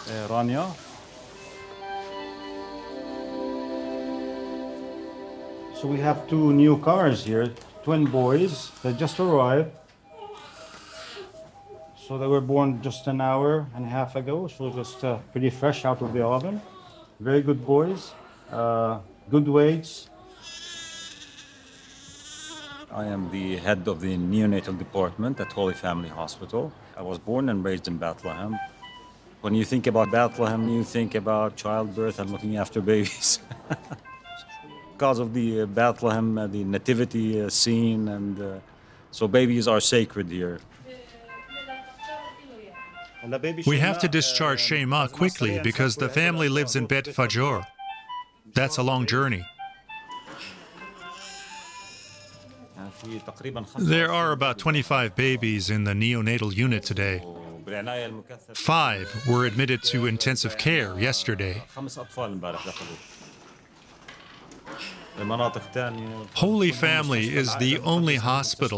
Rania. So we have two new cars here, twin boys that just arrived. So they were born just an hour and a half ago, so just pretty fresh out of the oven. Very good boys, good weights. I am the head of the neonatal department at Holy Family Hospital. I was born and raised in Bethlehem. When you think about Bethlehem, you think about childbirth and looking after babies. Because of the Bethlehem, the nativity scene, and so babies are sacred here. We have to discharge Shema quickly because the family lives in Bet Fajor. That's a long journey. There are about 25 babies in the neonatal unit today. 5 were admitted to intensive care yesterday. Holy Family is the only hospital